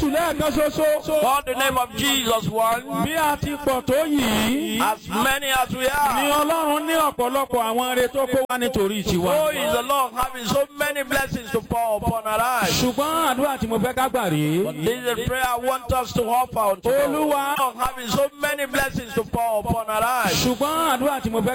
Jésù lẹ́ẹ̀kan ṣoṣo. Call the name of Jesus one. Bí a ti pọ̀ tó yìí. As many as we Ni are. Ọlọ́run ní ọ̀pọ̀lọpọ̀ àwọn ire tó kó wá nítorí tiwa. So is the Lord having so many blessings to pour upon our lives. Ṣùgbọ́n àdúrà tí mo fẹ́ ká gbà rèé. This is a prayer I want us to offer unto God. Olúwa. Having so many blessings to pour upon our lives. Ṣùgbọ́n àdúrà tí mo fẹ́